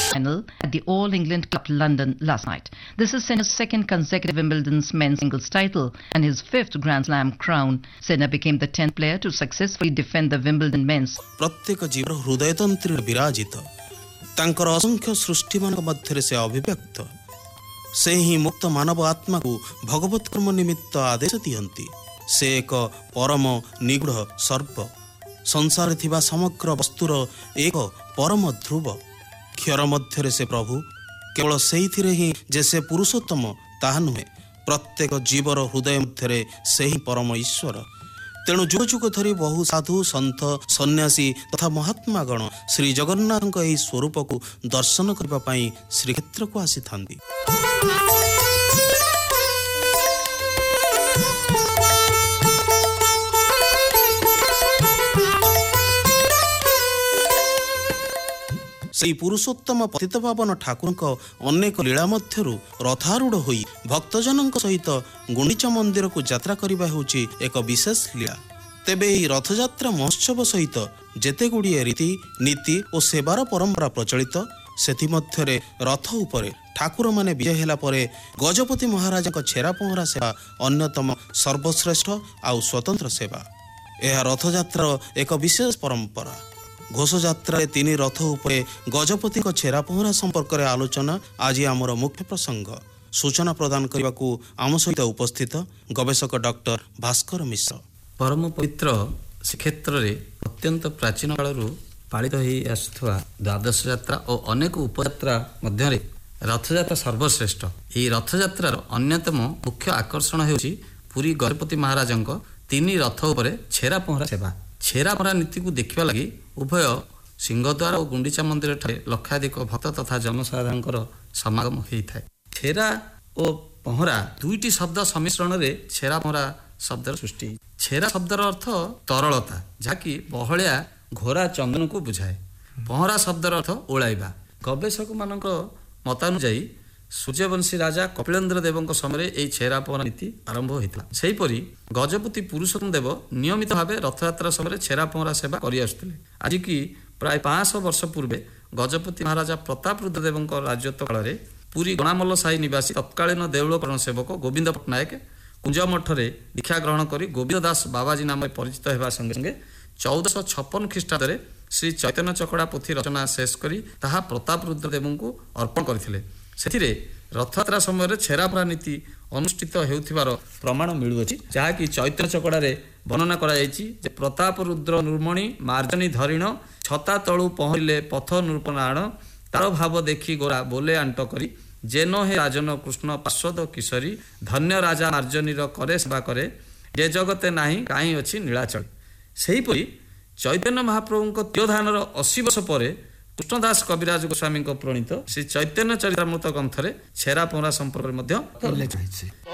final at the All England Cup London last night. This is Sinner's second consecutive Wimbledon's men's singles title and his fifth Grand Slam crown. Sinner became the 10th player to successfully defend the Wimbledon men's. प्रत्येक जीव हृदयतंत्री विराजित तांकर असंख्य सृष्टि मान मध्य से अभिव्यक्त से ही मुक्त मानव आत्मा को भगवत कर्म निमित्त आदेश दियंती से एक परम निगूढ़ सर्प संसार थिबा समग्र वस्तुर एक परम ध्रुव क्षर मध्य से प्रभु केवल से ही जैसे पुरुषोत्तम ताहा नुहे प्रत्येक जीवर हृदय मध्य से ही परम ईश्वर तेणु जुग जुग धरी बहु साधु सन्थ सन्यासी तथा महात्मा गण श्री जगन्नाथ यही स्वरूप को दर्शन करने श्रीक्षेत्र को आसी थांती। से पुरुषोत्तम पतितपावन ठाकुर अनेक लीला मध्यरु रथारूढ़ होई भक्तजन सहित गुंडीचा मंदिर को यात्रा करने होची एक विशेष लीला। तेबे यह रथयात्रा महोत्सव सहित जेते गुड़िए रीति नीति और सेवार परंपरा प्रचलित सेथि मध्यरे रथ उपरे ठाकुर माने विजय हेला परे गजपति महाराज छेरा पहरा सेवा अन्यतम सर्वश्रेष्ठ आउ स्वतंत्र सेवा। यह रथयात्रा एक विशेष परंपरा। घोषयात्रा तीन रथ उपरे गजपति छेरा पहरा संपर्क में आलोचना आज आमर मुख्य प्रसंग। सूचना प्रदान करने को आम सहित उपस्थित गवेषक डॉक्टर भास्कर मिश्र। परम पवित्र श्रीक्षेत्र में अत्यंत प्राचीन कालू पालित हो आसुवा द्वादश यात्रा और अनेक उपयात्रा मध्य रथयात्रा सर्वश्रेष्ठ। यह रथयात्रार अन्यतम मुख्य आकर्षण होउछि पुरी गजपति महाराज तीन रथ उपरे छेरा पहरा सेवा। छेरा पहरा नीति को देखा लगी उभय सिंहद्वार और गुंडीचा मंदिर ठारे लक्षाधिक भक्त तथा जनसाधारण समागम होता है। छेरा और पहरा दुईटी शब्द सम्मिश्रण में छेरा पहरा शब्द सृष्टि। छेरा शब्दर अर्थ तरलता जहाँकि बहलिया घोरा चंदन को बुझाए। पहरा शब्दर अर्थ ओलाइबा। गवेषक मान मतानुजाई सूर्यवंशी राजा कपिलेन्द्र देव समय यही छेरा पहरा नीति आरंभ होता। सेहीपरि गजपति पुरुषोत्तम देव नियमित भाव रथयात्रा समय छेरा पहरा सेवा कर आज की प्राय 500 वर्ष पूर्वे गजपति महाराजा प्रतापरुद्र देव राजत्व काल में पुरी गणामल्ल साही निवासी तत्कालीन देउलकरण सेवक गोविंद पट्टनायक कुंज मठरे दीक्षा ग्रहण कर गोविंद दास बाबाजी नाम परिचित होगा संगे संगे 1456 ख्रीष्टाब्द श्री चैतन्य चकड़ा पोथी रचना शेष करी ताहा प्रतापरुद्र देव को अर्पण करथिले। सेथिरे रथयात्रा समय छेरा पहरा नीति अनुष्ठित हेउथिबार प्रमाण मिलुअछि जहाँकि चैतन्य चकड़ारे वर्णना कराଯାଇଛି जे प्रतापरुद्र निर्मणि मार्जनी धरिण छता तळु पहरिले पथ नृपनारायण तार भाव देखी गोरा बोले आंट करी जेन हे राजन कृष्ण पार्षद किशोरी धन्य राजा मार्जनीर करे सेवा करे जे जगते नाही काई अछि नीलाचल। सेहीपरि चैतन्य महाप्रभु तिरोधानर 80 वर्ष पर कृष्णदास कविराज गोस्वामी प्रणीत श्री चैतन्य चरितामृत ग्रंथरे छेरा पहरा संपर्क में